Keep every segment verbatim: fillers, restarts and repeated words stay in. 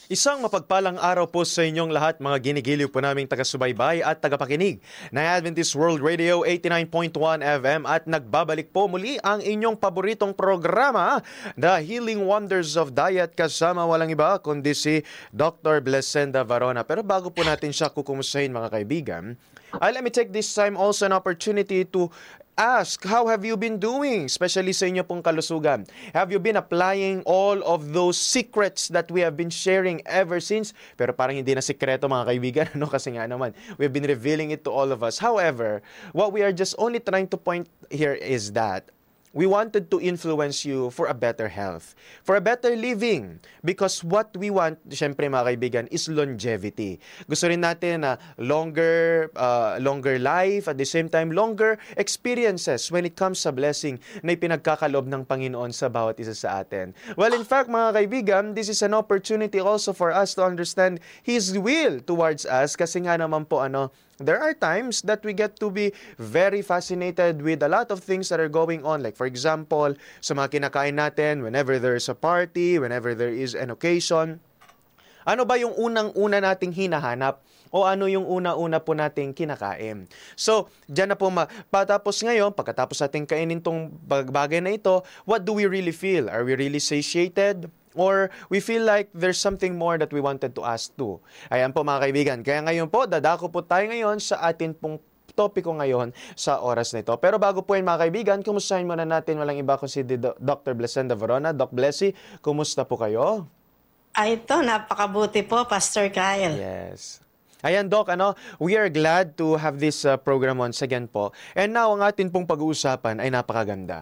Isang mapagpalang araw po sa inyong lahat, mga ginigiliw po naming taga-subaybay at tagapakinig ng Adventist World Radio eighty-nine point one F M at nagbabalik po muli ang inyong paboritong programa, The Healing Wonders of Diet, kasama walang iba kundi si Doctor Blessenda Varona. Pero bago po natin siya kukumustahin mga kaibigan, uh, let me take this time also an opportunity to ask, how have you been doing? Especially sa inyo pong kalusugan. Have you been applying all of those secrets that we have been sharing ever since? Pero parang hindi na sikreto mga kaibigan, ano? Kasi nga naman, we've been revealing it to all of us. However, what we are just only trying to point here is that we wanted to influence you for a better health, for a better living. Because what we want, syempre mga kaibigan, is longevity. Gusto rin natin na longer, uh, longer life, at the same time, longer experiences when it comes sa blessing na ipinagkakaloob ng Panginoon sa bawat isa sa atin. Well, in fact, mga kaibigan, this is an opportunity also for us to understand His will towards us. Kasi nga naman po, ano, there are times that we get to be very fascinated with a lot of things that are going on. Like for example, sa mga kinakain natin, whenever there is a party, whenever there is an occasion, ano ba yung unang-una nating hinahanap? O ano yung una-una po nating kinakain? So, dyan na po, ma- patapos ngayon, pagkatapos natin kainin tong bagay na ito, what do we really feel? Are we really satiated? Or we feel like there's something more that we wanted to ask to? Ayan po mga kaibigan. Kaya ngayon po, dadako po tayo ngayon sa atin pong topiko ngayon sa oras na ito. Pero bago po yun mga kaibigan, kumustahin muna natin walang iba kung si Doctor Blessenda Varona. Doc Blessy, kumusta po kayo? Ay, ito, napakabuti po, Pastor Kyle. Yes. Ayan, Doc, ano, we are glad to have this uh, program once again po. And now, ang atin pong pag-uusapan ay napakaganda.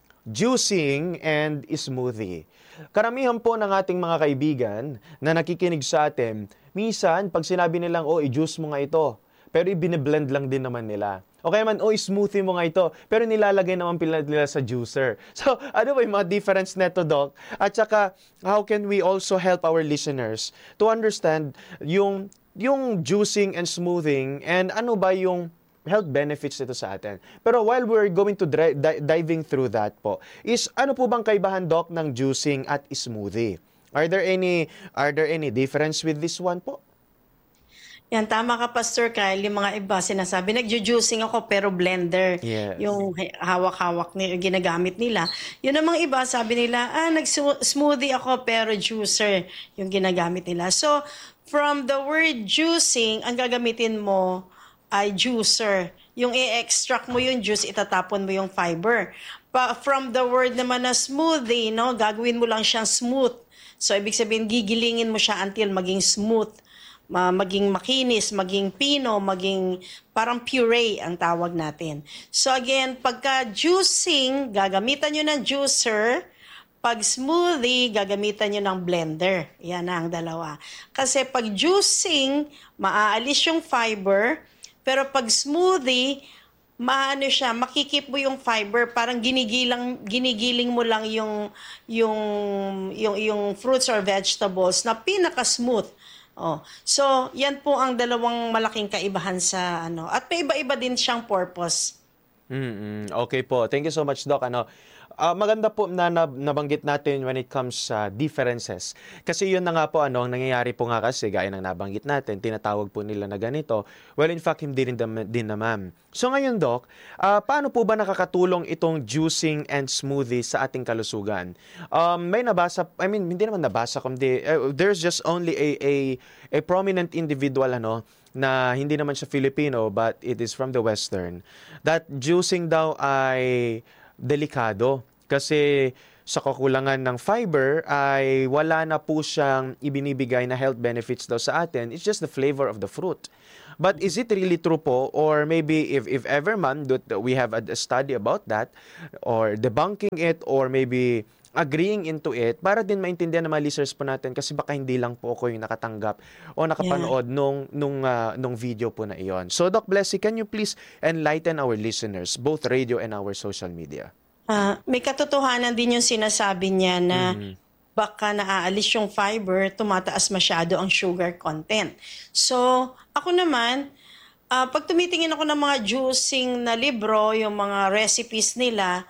Juicing and smoothie. Karamihan po ng ating mga kaibigan na nakikinig sa atin, minsan, pag sinabi nilang, oh, i-juice mo nga ito, pero i-blend lang din naman nila. O kaya man, oh, smoothie mo nga ito, pero nilalagay naman pila nila sa juicer. So, ano ba yung mga difference neto, Doc? At saka, how can we also help our listeners to understand yung, yung juicing and smoothing, and ano ba yung health benefits nito sa atin? Pero while we're going to dri- di- diving through that po, is ano po bang kaibahan, Doc, ng juicing at smoothie? Are there any, are there any difference with this one po? Yan, tama ka, Pastor Kyle. Yung mga iba sinasabi, nagjo-juicing ako pero blender. Yes. Yung hawak-hawak nila, ginagamit nila. Yun namang iba, sabi nila, ah, nag-smoothie ako pero juicer yung ginagamit nila. So, from the word juicing, ang gagamitin mo ay juicer. Yung i-extract mo yung juice, itatapon mo yung fiber. Pa, from the word naman na smoothie, no, gagawin mo lang siyang smooth. So, ibig sabihin, gigilingin mo siya until maging smooth. Maging makinis, maging pino, maging parang puree ang tawag natin. So again, pagka juicing, gagamitan nyo ng juicer. Pag smoothie, gagamitan nyo ng blender. Yan na ang dalawa. Kasi pag juicing, maaalis yung fiber. Pero pag smoothie, maano siya, makikip mo yung fiber, parang ginigilang, ginigiling mo lang yung, yung, yung, yung fruits or vegetables na pinaka-smooth. Oh. So, yan po ang dalawang malaking kaibahan sa ano. At may iba-iba din siyang purpose. Mm-hmm. Okay po. Thank you so much, Doc. Ano, uh, maganda po na nabanggit natin when it comes sa uh, differences. Kasi yun na nga po, ano, ang nangyayari po nga kasi, gaya ng nabanggit natin, tinatawag po nila na ganito. Well, in fact, hindi rin din naman. So ngayon, Doc, uh, paano po ba nakakatulong itong juicing and smoothie sa ating kalusugan? Um, may nabasa, I mean, hindi naman nabasa, kundi uh, there's just only a, a, a prominent individual, ano, na hindi naman siya Filipino, but it is from the Western, that juicing daw ay delikado kasi sa kakulangan ng fiber ay wala na po siyang ibinibigay na health benefits daw sa atin. It's just the flavor of the fruit. But is it really true po? Or maybe if, if ever man that we have a study about that, or debunking it, or maybe agreeing into it, para din maintindihan ng mga listeners po natin, kasi baka hindi lang po ako yung nakatanggap o nakapanood yeah. nung, nung, uh, nung video po na iyon. So, Doc Blessy, can you please enlighten our listeners, both radio and our social media? Uh, may katotohanan din yung sinasabi niya na mm-hmm. baka naaalis yung fiber, tumataas masyado ang sugar content. So, ako naman, uh, pag tumitingin ako ng mga juicing na libro, yung mga recipes nila,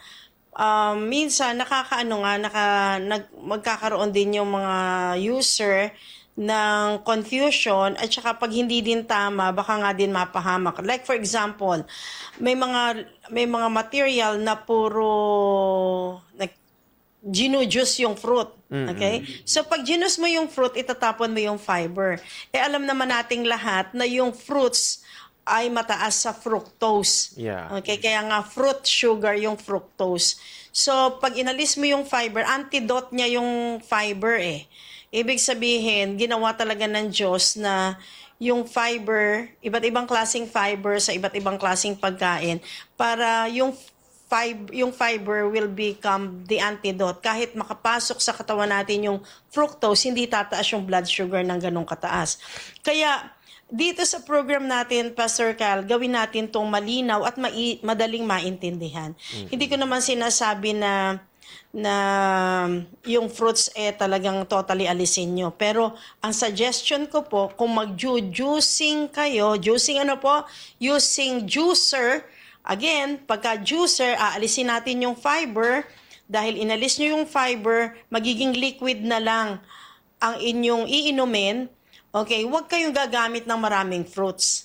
um, minsan nakakaano nga, naka, nag, magkakaroon din yung mga user ng confusion at saka pag hindi din tama baka nga din mapahamak. Like for example, may mga may mga material na puro like, ginujuice yung fruit. Okay? Mm-hmm. So pag ginus mo yung fruit, itatapon mo yung fiber. Eh alam naman nating lahat na yung fruits ay mataas sa fructose. Yeah. Okay, kaya nga fruit sugar yung fructose. So pag inalis mo yung fiber, antidote niya yung fiber eh. Ibig sabihin, ginawa talaga ng Diyos na yung fiber, iba't ibang klaseng fiber sa iba't ibang klaseng pagkain para yung Fiber, yung fiber will become the antidote. Kahit makapasok sa katawan natin yung fructose, hindi tataas yung blood sugar ng ganong kataas. Kaya dito sa program natin, Pastor Cal, gawin natin tong malinaw at mai- madaling maintindihan. Mm-hmm. Hindi ko naman sinasabi na na yung fruits eh talagang totally alisin nyo. Pero ang suggestion ko po, kung mag-juicing kayo, juicing ano po? Using juicer. Again, pagka juicer, aalisin natin yung fiber. Dahil inalis nyo yung fiber, magiging liquid na lang ang inyong iinumin. Okay, huwag kayong gagamit ng maraming fruits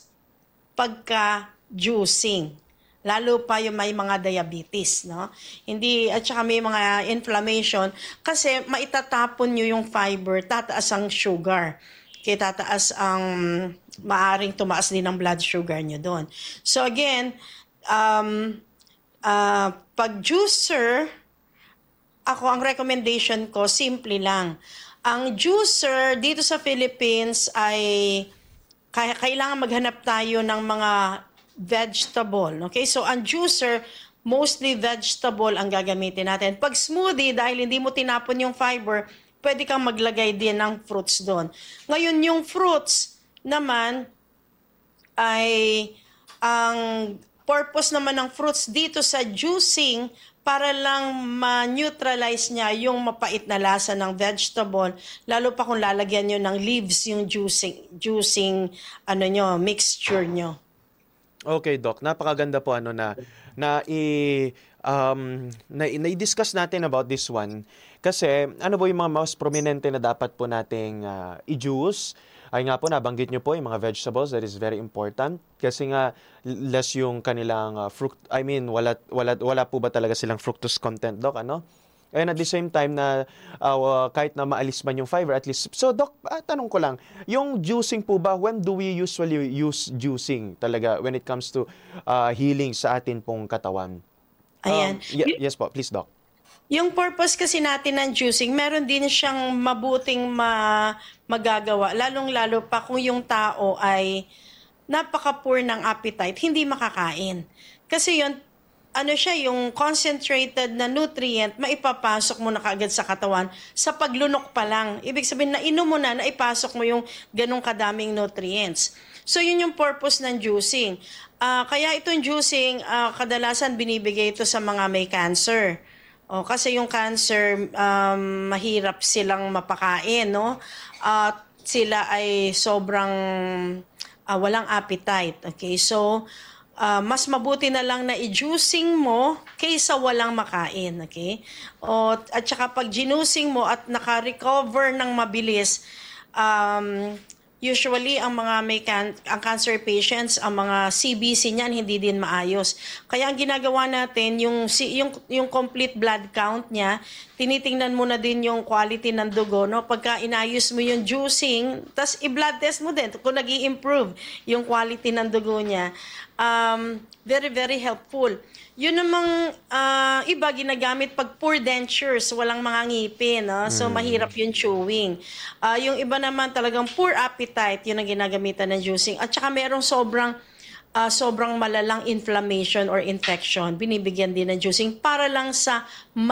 pagka juicing. Lalo pa yung may mga diabetes, no? Hindi, at saka may mga inflammation. Kasi maitatapon nyo yung fiber, tataas ang sugar. Kaya tataas ang, maaring tumaas din ang blood sugar nyo doon. So again, Um, uh, pag juicer, ako ang recommendation ko, simple lang. Ang juicer dito sa Philippines ay kaya kailangan maghanap tayo ng mga vegetable. Okay? So ang juicer, mostly vegetable ang gagamitin natin. Pag smoothie, dahil hindi mo tinapon yung fiber, pwede kang maglagay din ng fruits doon. Ngayon, yung fruits naman ay ang purpose naman ng fruits dito sa juicing para lang ma-neutralize niya yung mapait na lasa ng vegetable, lalo pa kung lalagyan nyo ng leaves yung juicing, juicing ano nyo, mixture nyo. Okay, Doc. Napakaganda po ano na na i um na, na i-discuss natin about this one kasi ano po yung mga most prominente na dapat po nating uh, i-juice. Ay nga po, nabanggit nyo po yung mga vegetables, that is very important. Kasi nga, less yung kanilang uh, fruit, I mean, wala, wala, wala po ba talaga silang fructose content, Doc, ano? And at the same time na uh, kahit na maalis man yung fiber, at least, so Doc, uh, tanong ko lang, yung juicing po ba, when do we usually use juicing talaga when it comes to uh, healing sa atin pong katawan? Ayan. Um, y- yes po, please, Doc. Yung purpose kasi natin ng juicing, meron din siyang mabuting ma- magagawa, lalong-lalo pa kung yung tao ay napaka-poor ng appetite, hindi makakain. Kasi yun, ano siya, yung concentrated na nutrient, maipapasok mo na kaagad sa katawan sa paglunok pa lang. Ibig sabihin, nainom mo na, naipasok mo yung ganong kadaming nutrients. So, yun yung purpose ng juicing. Uh, kaya itong juicing, uh, kadalasan binibigay ito sa mga may cancer. O, kasi yung cancer, um, mahirap silang mapakain, no? At uh, sila ay sobrang uh, walang appetite. Okay, so uh, mas mabuti na lang na i-juicing mo kaysa walang makain. Okay? O, at saka pag ginuicing mo at naka-recover ng mabilis, um, usually ang mga may can- ang cancer patients, ang mga C B C niyan hindi din maayos. Kaya ang ginagawa natin yung yung yung complete blood count niya, tinitingnan mo na din yung quality ng dugo, no? Pagka inayos mo yung juicing, tas i-blood test mo din kung nag-i-improve yung quality ng dugo niya. Um, very very helpful. Yun namang uh, iba ginagamit pag poor dentures, walang mga ngipin, no? So mm. mahirap yung chewing. Uh, yung iba naman talagang poor appetite, yun ang ginagamitan ng juicing. At saka merong sobrang uh, sobrang malalang inflammation or infection, binibigyan din ng juicing para lang sa